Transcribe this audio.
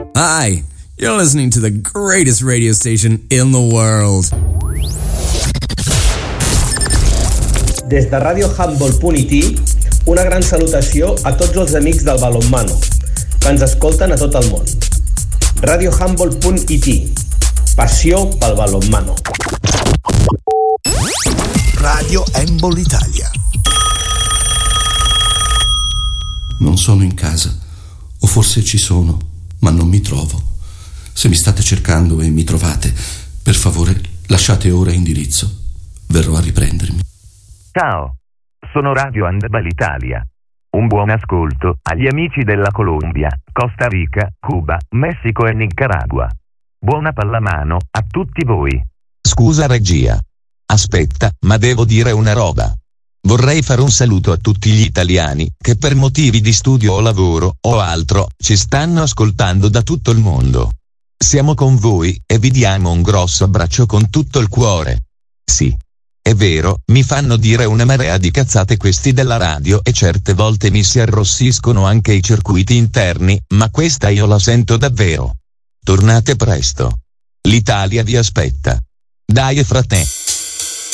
Hi, you're listening to the greatest radio station in the world. Des de radiohandball.it, una gran salutació a tots els amics del balonmano, que ens escolten a tot el món. radiohandball.it, passió pel balonmano. Radio Handball Italia. Non sono in casa, o forse ci sono, ma non mi trovo. Se mi state cercando e mi trovate, per favore lasciate ora indirizzo. Verrò a riprendermi. Ciao, sono Radio Handball Italia. Un buon ascolto agli amici della Colombia, Costa Rica, Cuba, Messico e Nicaragua. Buona pallamano a tutti voi. Scusa regia. Aspetta, ma devo dire una roba. Vorrei fare un saluto a tutti gli italiani che per motivi di studio o lavoro o altro ci stanno ascoltando da tutto il mondo. Siamo con voi e vi diamo un grosso abbraccio con tutto il cuore. Sì, è vero, mi fanno dire una marea di cazzate questi della radio e certe volte mi si arrossiscono anche i circuiti interni, ma questa io la sento davvero. Tornate presto. L'Italia vi aspetta. Dai frate.